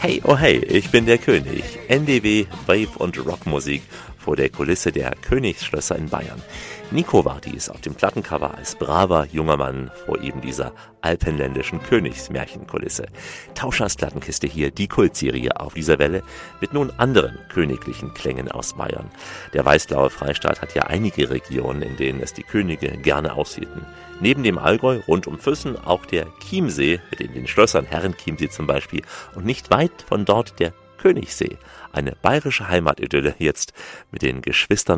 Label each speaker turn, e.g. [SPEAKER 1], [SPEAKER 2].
[SPEAKER 1] Hey, oh hey, ich bin der König. NDW, Wave und Rockmusik vor der Kulisse der Königsschlösser in Bayern. Nico Wardi ist auf dem Plattencover als braver junger Mann vor eben dieser alpenländischen Königsmärchenkulisse. Tauschers Plattenkiste hier, die Kultserie auf dieser Welle mit nun anderen königlichen Klängen aus Bayern. Der weißblaue Freistaat hat ja einige Regionen, in denen es die Könige gerne aushielten. Neben dem Allgäu rund um Füssen auch der Chiemsee, mit den Schlössern Herrenchiemsee zum Beispiel, und nicht weit von dort der Königssee. Eine bayerische Heimatidylle jetzt mit den Geschwistern